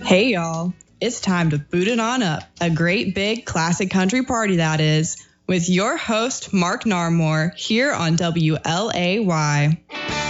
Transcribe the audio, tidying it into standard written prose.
Hey y'all, it's time to boot it on up. A great big classic country party that is, with your host Mark Narmore here on WLAY.